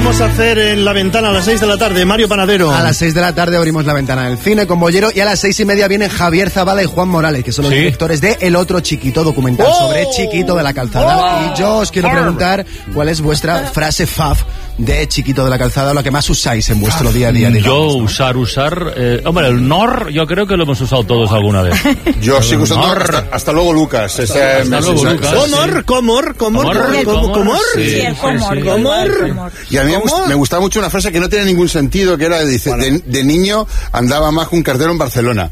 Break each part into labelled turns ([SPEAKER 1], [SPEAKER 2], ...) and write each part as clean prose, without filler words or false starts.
[SPEAKER 1] vamos a hacer en La Ventana a las 6 de la tarde? Mario Panadero.
[SPEAKER 2] A las 6 de la tarde abrimos La Ventana del cine con Bollero, y a las 6:30 vienen Javier Zabala y Juan Morales, que son los directores de El Otro Chiquito, documental sobre Chiquito de la Calzada. Y yo os quiero preguntar cuál es vuestra frase faf de Chiquito de la Calzada, lo que más usáis en vuestro día a día.
[SPEAKER 3] Yo usar, hombre, el nor, yo creo que lo hemos usado todos alguna vez.
[SPEAKER 4] Yo sigo usando hasta luego Lucas.
[SPEAKER 3] Hasta luego Lucas.
[SPEAKER 1] Comor.
[SPEAKER 5] Sí, el comor.
[SPEAKER 4] Y a mí me gustaba mucho una frase que no tenía ningún sentido, que era, dice, de niño andaba más que un cartero en Barcelona.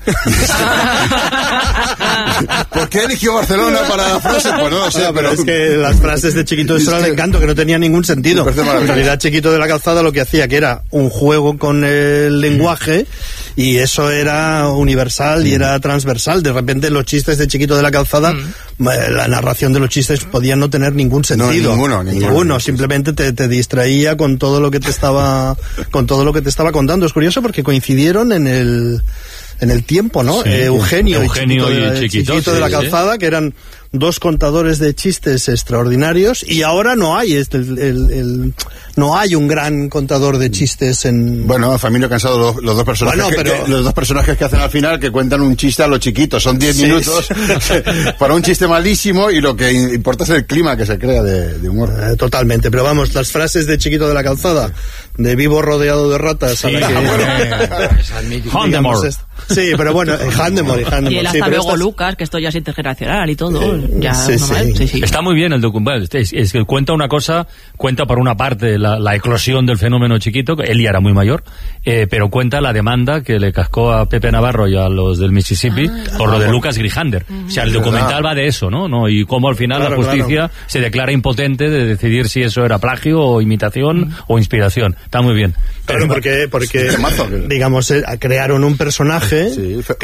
[SPEAKER 4] ¿Por qué eligió Barcelona para la frase? Pues no lo sé, pero
[SPEAKER 1] es que las frases de Chiquito de Eran Encanto, que no tenían ningún sentido. En realidad Chiquito de la Calzada lo que hacía que era un juego con el lenguaje, y eso era universal y era transversal. De repente los chistes de Chiquito de la Calzada, la narración de los chistes podía no tener ningún sentido.
[SPEAKER 4] No, ninguno.
[SPEAKER 1] Simplemente te distraía con todo lo que te estaba contando. Es curioso porque coincidieron en el tiempo, ¿no?
[SPEAKER 3] Sí.
[SPEAKER 1] Eugenio
[SPEAKER 3] y
[SPEAKER 1] Chiquito de la Calzada, que eran dos contadores de chistes extraordinarios, y ahora no hay no hay un gran contador de chistes en...
[SPEAKER 4] Bueno, Familia Cansado, los dos personajes los dos personajes que hacen al final, que cuentan un chiste a lo chiquito, son 10 minutos para un chiste malísimo, y lo que importa es el clima que se crea de humor.
[SPEAKER 1] Totalmente, pero vamos, las frases de Chiquito de la Calzada, de vivo rodeado de ratas, a la que...
[SPEAKER 3] Handemore.
[SPEAKER 1] Sí, pero bueno, Handemore.
[SPEAKER 5] Y el hasta luego Lucas, que esto ya es intergeneracional y todo. Sí.
[SPEAKER 3] Está muy bien el documental. Es que cuenta una cosa, cuenta por una parte la eclosión del fenómeno Chiquito, que él ya era muy mayor, pero cuenta la demanda que le cascó a Pepe Navarro y a los del Mississippi por lo de Lucas Grijander. O sea, el documental va de eso, ¿no? Y cómo al final la justicia se declara impotente de decidir si eso era plagio o imitación o inspiración. Está muy bien.
[SPEAKER 1] Claro, porque digamos, crearon un personaje, que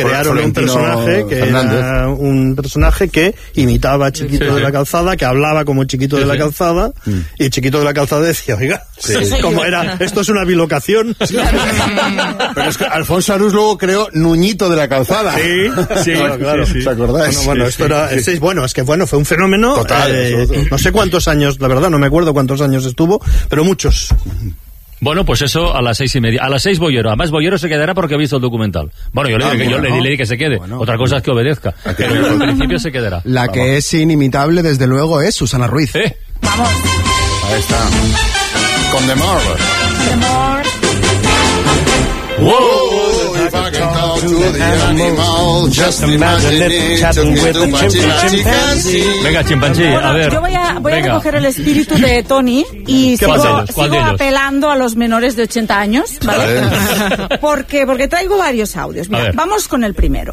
[SPEAKER 1] era un personaje que imitaba a Chiquito de la Calzada, que hablaba como Chiquito de la Calzada, y Chiquito de la Calzada decía, oiga, ¿cómo era? Esto es una bilocación.
[SPEAKER 4] Pero es que Alfonso Arús luego creó Nuñito de la Calzada.
[SPEAKER 1] Sí, claro.
[SPEAKER 4] ¿Os acordáis?
[SPEAKER 1] Bueno, esto era... es que fue un fenómeno.
[SPEAKER 4] Total.
[SPEAKER 1] No sé cuántos años, la verdad, no me acuerdo cuántos años estuvo, pero muchos.
[SPEAKER 3] Bueno, pues eso a las 6:30. A las 6 Bollero. Además, Bollero se quedará porque ha visto el documental. Bueno, yo le diré que se quede. Bueno. Otra cosa es que obedezca. Pero en principio se quedará.
[SPEAKER 2] La que es inimitable, desde luego, es Susana Ruiz.
[SPEAKER 5] Vamos.
[SPEAKER 4] Ahí está. Con The More. Whoa, if I can talk to the animal, just imagine it, chimpanzee.
[SPEAKER 3] Venga, chimpancé, a ver.
[SPEAKER 5] Yo voy a recoger el espíritu de Tony y sigo apelando a los menores de 80 años, ¿vale? Porque traigo varios audios. Mira, vamos con el primero.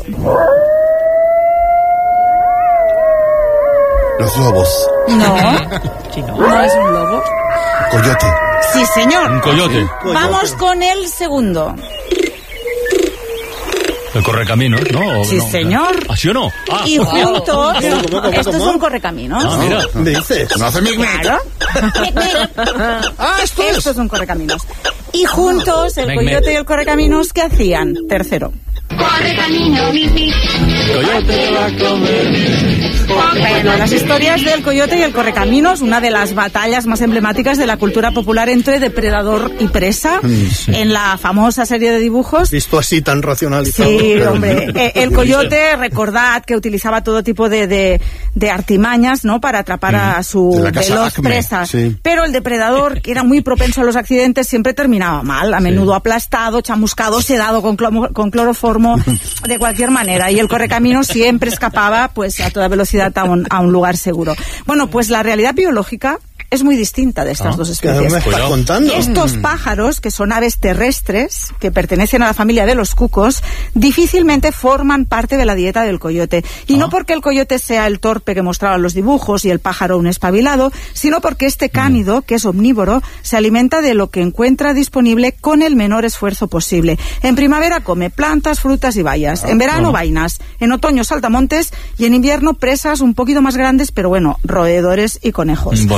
[SPEAKER 4] Los lobos.
[SPEAKER 5] No es un lobo.
[SPEAKER 4] Coyote.
[SPEAKER 5] Sí, señor.
[SPEAKER 3] Un coyote.
[SPEAKER 5] Vamos con el segundo.
[SPEAKER 3] El correcaminos, ¿no?
[SPEAKER 5] Sí, señor.
[SPEAKER 3] ¿Así o no?
[SPEAKER 5] Y juntos, estos son correcaminos.
[SPEAKER 4] Mira, ¿me dices? No hace mic-mic.
[SPEAKER 5] Claro. Estos son correcaminos. Y juntos, el coyote y el correcaminos, ¿qué hacían? Tercero.
[SPEAKER 6] Correcaminos.
[SPEAKER 3] Coyote te va a comer.
[SPEAKER 5] Bueno, las historias del coyote y el correcaminos, una de las batallas más emblemáticas de la cultura popular entre depredador y presa, en la famosa serie de dibujos.
[SPEAKER 1] Visto así tan racionalizado.
[SPEAKER 5] Sí, hombre. El coyote, recordad que utilizaba todo tipo de artimañas, ¿no?, para atrapar a su veloz presa. Sí. Pero el depredador, que era muy propenso a los accidentes, siempre terminaba mal, a menudo aplastado, chamuscado, sedado con cloroformo, de cualquier manera. Y el correcaminos siempre escapaba, pues, a toda velocidad a un lugar seguro. Bueno, pues la realidad biológica es muy distinta de estas dos especies. Estos pájaros, que son aves terrestres, que pertenecen a la familia de los cucos, difícilmente forman parte de la dieta del coyote. Y no porque el coyote sea el torpe que mostraban los dibujos y el pájaro un espabilado, sino porque este cánido, que es omnívoro, se alimenta de lo que encuentra disponible con el menor esfuerzo posible. En primavera come plantas, frutas y bayas. En verano, vainas. En otoño, saltamontes. Y en invierno, presas un poquito más grandes, pero bueno, roedores y conejos. Un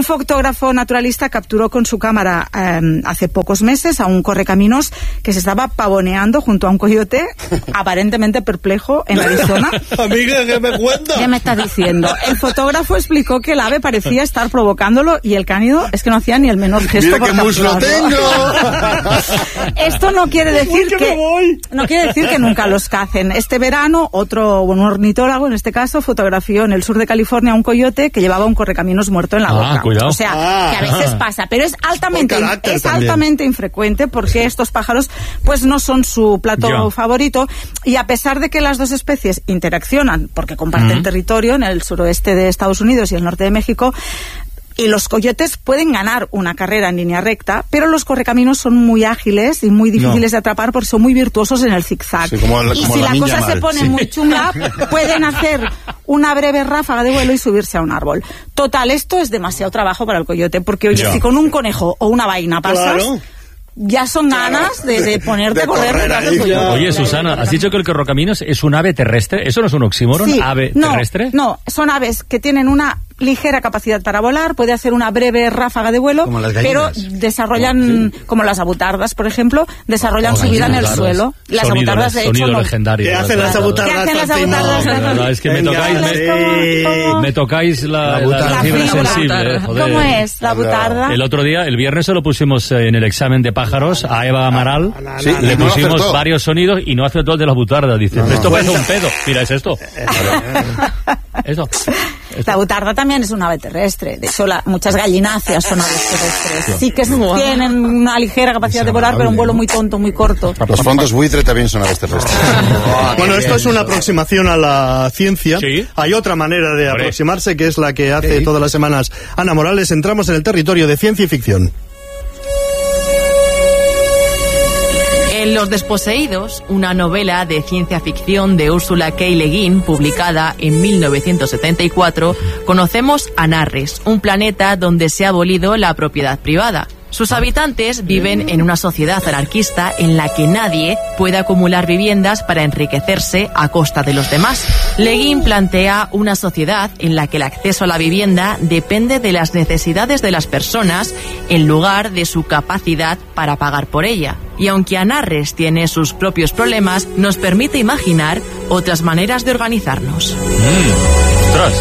[SPEAKER 5] Un fotógrafo naturalista capturó con su cámara hace pocos meses a un correcaminos que se estaba pavoneando junto a un coyote aparentemente perplejo en Arizona.
[SPEAKER 1] Amiga, ¿qué me cuenta?
[SPEAKER 5] ¿Qué me estás diciendo? El fotógrafo explicó que el ave parecía estar provocándolo y el cánido es que no hacía ni el menor gesto.
[SPEAKER 4] ¡Mira qué muslo tengo!
[SPEAKER 5] Esto no quiere decir que nunca los cacen. Este verano, un ornitólogo, en este caso, fotografió en el sur de California a un coyote que llevaba un correcaminos muerto en la boca.
[SPEAKER 3] Cuidado.
[SPEAKER 5] O sea, que a veces pasa, pero es altamente infrecuente porque estos pájaros pues no son su plato favorito, y a pesar de que las dos especies interaccionan porque comparten territorio en el suroeste de Estados Unidos y el norte de México, y los coyotes pueden ganar una carrera en línea recta, pero los correcaminos son muy ágiles y muy difíciles de atrapar porque son muy virtuosos en el zigzag.
[SPEAKER 4] Sí,
[SPEAKER 5] y si la cosa se pone muy chunga, pueden hacer una breve ráfaga de vuelo y subirse a un árbol. Total, esto es demasiado trabajo para el coyote, porque oye, si con un conejo o una vaina pasas... Claro. Ya son ganas de ponerte a correr detrás del coyote.
[SPEAKER 3] Oye, Susana, ¿has dicho que el correcaminos es un ave terrestre? ¿Eso no es un oxímoron?
[SPEAKER 5] Sí,
[SPEAKER 3] ¿Ave terrestre?
[SPEAKER 5] No, son aves que tienen una ligera capacidad para volar, puede hacer una breve ráfaga de vuelo, pero desarrollan, como las abutardas, por ejemplo, desarrollan su vida en el suelo. Las abutardas, de hecho,
[SPEAKER 3] legendario.
[SPEAKER 1] ¿Qué hacen las abutardas?
[SPEAKER 3] No, es que me tocáis la fibra sensible.
[SPEAKER 5] ¿Cómo es la abutarda?
[SPEAKER 3] El otro día, el viernes, se lo pusimos en el examen de pájaros a Eva Amaral. Le pusimos varios sonidos y no acertó el de la butarda. Dice, esto parece un pedo. Mira, es esto. Esto.
[SPEAKER 5] La butarda también es un ave terrestre. De hecho, muchas gallináceas son aves terrestres. Sí que tienen una ligera capacidad de volar, pero un vuelo muy tonto, muy corto.
[SPEAKER 4] Los fondos buitre también son aves terrestres.
[SPEAKER 1] Bueno, esto es una aproximación a la ciencia. ¿Sí? Hay otra manera de aproximarse, que es la que hace todas las semanas Ana Morales. Entramos en el territorio de ciencia y ficción.
[SPEAKER 6] En Los desposeídos, una novela de ciencia ficción de Ursula K. Le Guin, publicada en 1974, conocemos a Narres, un planeta donde se ha abolido la propiedad privada. Sus habitantes viven en una sociedad anarquista en la que nadie puede acumular viviendas para enriquecerse a costa de los demás. Le Guin plantea una sociedad en la que el acceso a la vivienda depende de las necesidades de las personas en lugar de su capacidad para pagar por ella. Y aunque Anarres tiene sus propios problemas, nos permite imaginar otras maneras de organizarnos.
[SPEAKER 3] ¡Ostras!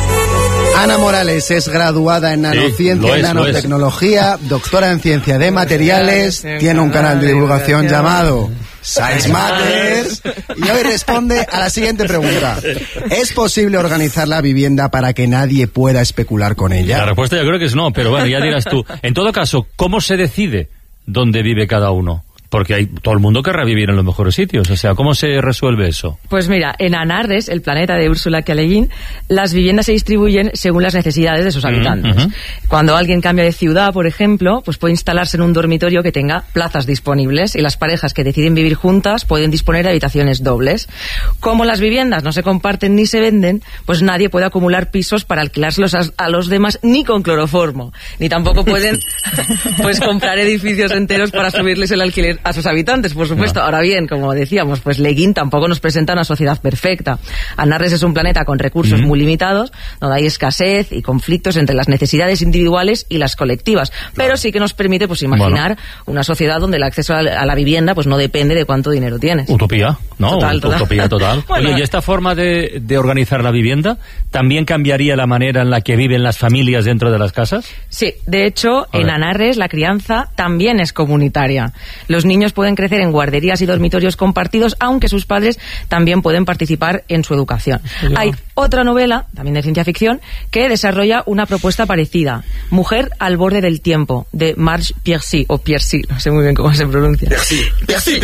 [SPEAKER 2] Ana Morales es graduada en nanociencia y nanotecnología, doctora en ciencia de materiales, tiene un canal de divulgación llamado Science Matters y hoy responde a la siguiente pregunta. ¿Es posible organizar la vivienda para que nadie pueda especular con ella?
[SPEAKER 3] La respuesta yo creo que es no, pero bueno, ya dirás tú. En todo caso, ¿cómo se decide dónde vive cada uno? Porque todo el mundo querrá vivir en los mejores sitios. O sea, ¿cómo se resuelve eso?
[SPEAKER 6] Pues mira, en Anarres, el planeta de Ursula K. Le Guin, las viviendas se distribuyen según las necesidades de sus habitantes. Cuando alguien cambia de ciudad, por ejemplo, pues puede instalarse en un dormitorio que tenga plazas disponibles, y las parejas que deciden vivir juntas pueden disponer de habitaciones dobles. Como las viviendas no se comparten ni se venden, pues nadie puede acumular pisos para alquilárselos a los demás, ni con cloroformo. Ni tampoco pueden pues comprar edificios enteros para subirles el alquiler a sus habitantes, por supuesto. No. Ahora bien, como decíamos, pues Le Guin tampoco nos presenta una sociedad perfecta. Anarres es un planeta con recursos muy limitados, donde hay escasez y conflictos entre las necesidades individuales y las colectivas, pero sí que nos permite pues imaginar una sociedad donde el acceso a la vivienda pues no depende de cuánto dinero tienes.
[SPEAKER 3] Utopía, ¿no? Utopía total. Bueno, oye, ¿y esta forma de organizar la vivienda también cambiaría la manera en la que viven las familias dentro de las casas?
[SPEAKER 6] Sí, de hecho, en Anarres la crianza también es comunitaria. Los niños pueden crecer en guarderías y dormitorios compartidos, aunque sus padres también pueden participar en su educación. Hay otra novela, también de ciencia ficción, que desarrolla una propuesta parecida, Mujer al borde del tiempo, de Marge Piercy, o Piercy, no sé muy bien cómo se pronuncia.
[SPEAKER 1] Piercy,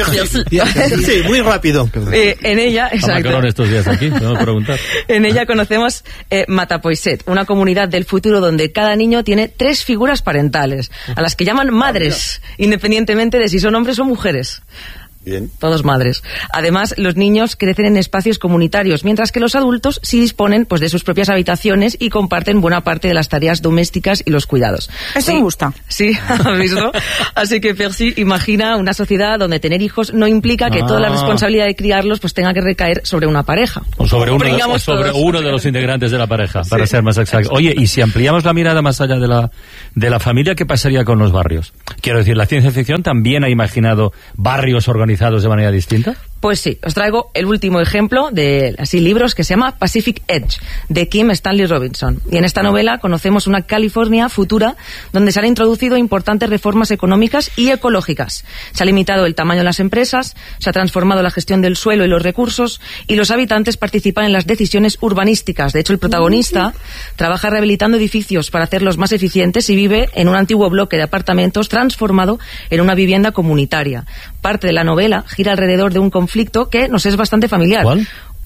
[SPEAKER 1] muy rápido.
[SPEAKER 6] En ella, exacto.
[SPEAKER 3] Estos días aquí, tengo que preguntar.
[SPEAKER 6] En ella conocemos Matapoiset, una comunidad del futuro donde cada niño tiene 3 figuras parentales, a las que llaman madres, independientemente de si son hombres o mujeres.
[SPEAKER 4] Bien.
[SPEAKER 6] Todos madres. Además, los niños crecen en espacios comunitarios, mientras que los adultos sí disponen pues de sus propias habitaciones y comparten buena parte de las tareas domésticas y los cuidados.
[SPEAKER 5] Eso me gusta.
[SPEAKER 6] Sí, ¿has visto? Así que Percy imagina una sociedad donde tener hijos no implica que toda la responsabilidad de criarlos pues tenga que recaer sobre una pareja.
[SPEAKER 3] O sobre uno de los integrantes de la pareja, para ser más exacto. Oye, y si ampliamos la mirada más allá de la familia, ¿qué pasaría con los barrios? Quiero decir, ¿la ciencia ficción también ha imaginado barrios organizados de manera distinta?
[SPEAKER 6] Pues sí, os traigo el último ejemplo de libros que se llama Pacific Edge, de Kim Stanley Robinson. Y en esta novela conocemos una California futura donde se han introducido importantes reformas económicas y ecológicas. Se ha limitado el tamaño de las empresas, se ha transformado la gestión del suelo y los recursos, y los habitantes participan en las decisiones urbanísticas. De hecho, el protagonista trabaja rehabilitando edificios para hacerlos más eficientes y vive en un antiguo bloque de apartamentos transformado en una vivienda comunitaria. Parte de la novela gira alrededor de un conflicto que nos es bastante familiar.
[SPEAKER 3] ¿Cuál?